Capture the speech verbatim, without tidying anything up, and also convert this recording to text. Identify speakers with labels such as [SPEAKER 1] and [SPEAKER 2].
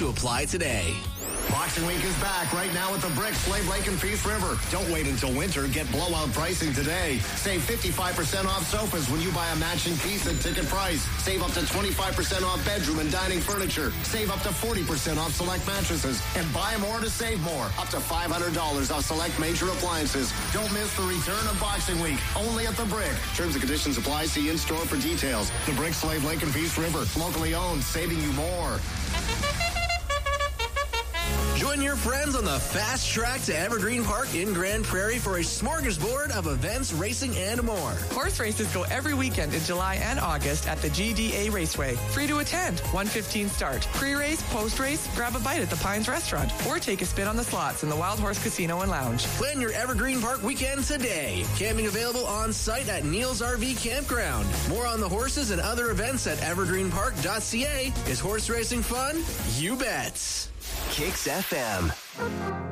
[SPEAKER 1] to apply today.
[SPEAKER 2] Boxing Week is back right now at the Brick, Slave Lake, and Peace River. Don't wait until winter. Get blowout pricing today. Save fifty-five percent off sofas when you buy a matching piece at ticket price. Save up to twenty-five percent off bedroom and dining furniture. Save up to forty percent off select mattresses. And buy more to save more. Up to five hundred dollars off select major appliances. Don't miss the return of Boxing Week. Only at the Brick. Terms and conditions apply. See in-store for details. The Brick, Slave Lake, and Peace River. Locally owned. Saving you more.
[SPEAKER 1] Join your friends on the fast track to Evergreen Park in Grand Prairie for a smorgasbord of events, racing, and more.
[SPEAKER 3] Horse races go every weekend in July and August at the G D A Raceway. Free to attend. one fifteen start. Pre-race, post-race, grab a bite at the Pines Restaurant or take a spin on the slots in the Wild Horse Casino and Lounge.
[SPEAKER 1] Plan your Evergreen Park weekend today. Camping available on site at Neil's R V Campground. More on the horses and other events at evergreen park dot c a. Is horse racing fun? You bet.
[SPEAKER 4] Kicks F M.